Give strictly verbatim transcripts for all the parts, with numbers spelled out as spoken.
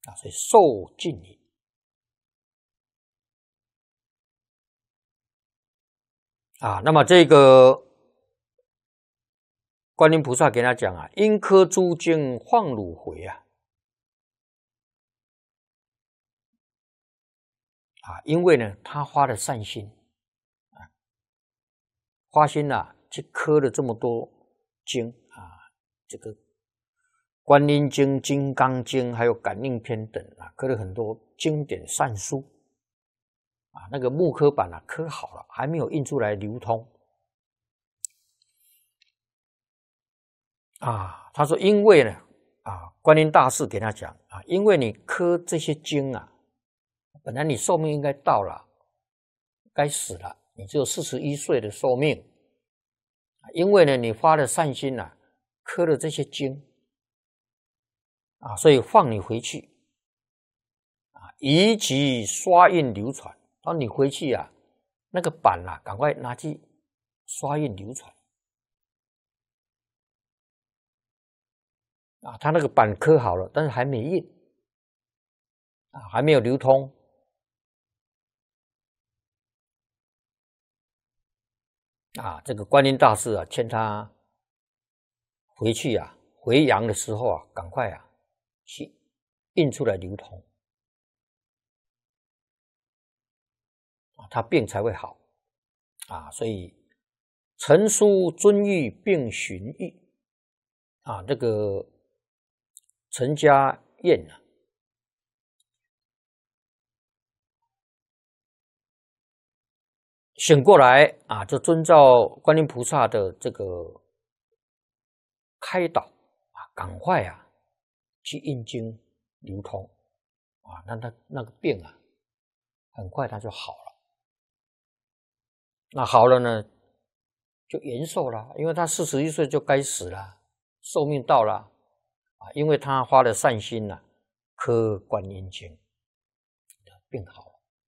啊，所以受尽矣。啊，那么这个观音菩萨给他讲啊，因科诸经放汝回啊，啊，因为呢，他发了善心，啊，发心啊，去刻了这么多经啊，这个观音经、金刚经，还有感应篇等啊，刻了很多经典善书啊，那个木刻版啊，刻好了，还没有印出来流通。啊，他说，因为呢，啊，观音大士给他讲啊，因为你刻这些经啊，本来你寿命应该到了，该死了，你只有四十一岁的寿命，因为呢，你发了善心啊，刻了这些经啊，所以放你回去啊，以及刷印流传，让你回去啊，那个版啊，赶快拿去刷印流传。啊，他那个版刻好了，但是还没印，啊，还没有流通。啊，这个观音大士啊，劝他回去啊，回阳的时候啊，赶快啊，去印出来流通，啊，他病才会好。啊，所以陈书遵谕并循谕，啊，这个陈家宴啊，醒过来啊，就遵照观音菩萨的这个开导啊，赶快啊去印经流通啊，那他那个病啊，很快他就好了。那好了呢，就延寿了，因为他四十一岁就该死了，寿命到了啊，因为他发了善心呐、啊，刻观音经，病好了。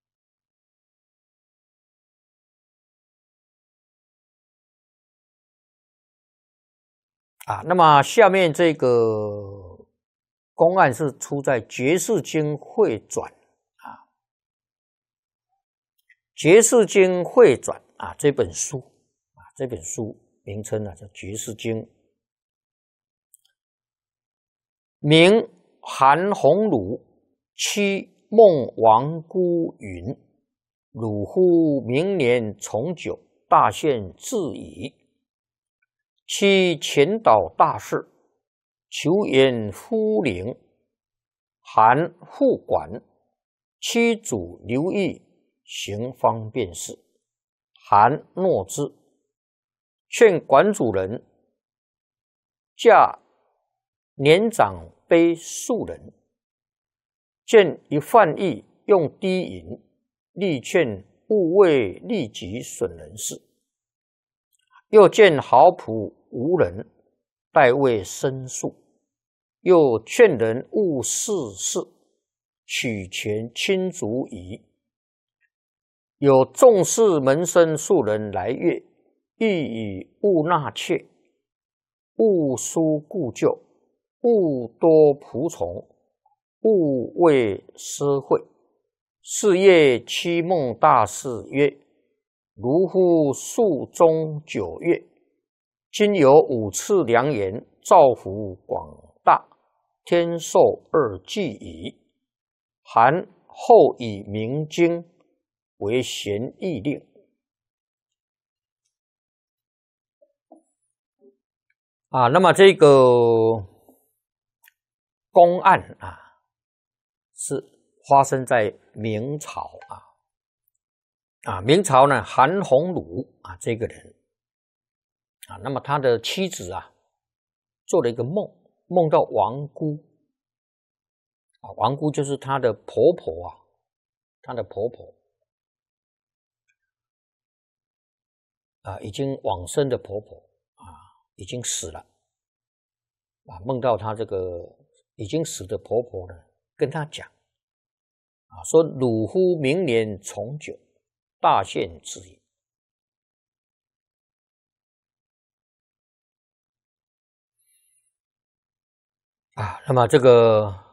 啊，那么下面这个公案是出在《觉世经汇转》啊，《觉世经汇转》啊这本书啊，这本书名称呢叫《觉世经》，名韩鸿儒妻孟王姑云，汝乎明年重九，大限至矣。其前导大事，求言夫灵，韩护管，妻主留意行方便事，韩诺之，劝管主人驾年长卑庶人，见一犯意用低银，力劝勿为利己损人事。又见豪仆无人，代为申诉，又劝人勿事事，取权亲族矣。有重视门生庶人来阅，亦以勿纳妾，勿疏故旧，勿多仆从，勿为私会。是夜期孟大士曰：如乎数中九月，今有五次良言，造福广大，天寿二纪矣。韩后以明经为贤议令。啊，那么这个公案啊，是发生在明朝啊。啊，明朝呢，韩鸿儒啊，这个人啊，那么他的妻子啊，做了一个梦，梦到王姑啊，王姑就是她的婆婆啊，她的婆婆啊，已经往生的婆婆啊，已经死了啊，梦到她这个已经死的婆婆呢，跟她讲啊，说汝乎明年重九，大限至矣。啊，那么这个